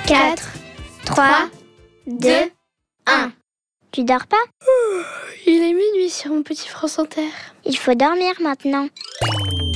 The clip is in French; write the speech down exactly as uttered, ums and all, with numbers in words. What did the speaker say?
quatre, trois, deux, un. Tu dors pas ? Il est minuit sur mon petit France Inter. Il faut dormir maintenant.